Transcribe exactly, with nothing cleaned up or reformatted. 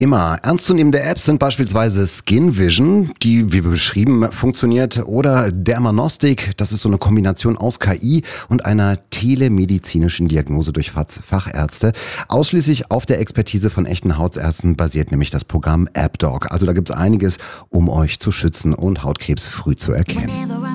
Immer ernstzunehmende Apps sind beispielsweise Skin Vision, die wie beschrieben funktioniert, oder Dermanostik, das ist so eine Kombination aus K I und einer telemedizinischen Diagnose durch Fach- Fachärzte. Ausschließlich auf der Expertise von echten Hautärzten basiert nämlich das Programm AppDoc. Also da gibt es einiges, um euch zu schützen und Hautkrebs früh zu erkennen.